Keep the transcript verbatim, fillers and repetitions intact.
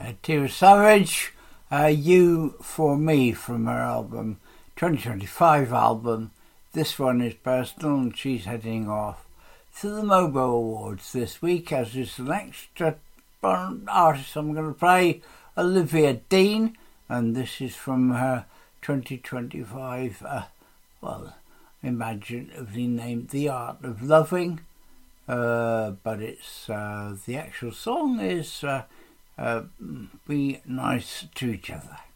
Uh, Tia Savage, uh, You For Me from her album, twenty twenty-five album. This one is personal and she's heading off to the Mobo Awards this week, as is the next uh, artist I'm going to play, Olivia Dean, and this is from her twenty twenty-five, uh, well, imaginatively named The Art of Loving, uh, but it's uh, the actual song is uh, uh, Be Nice to Each Other.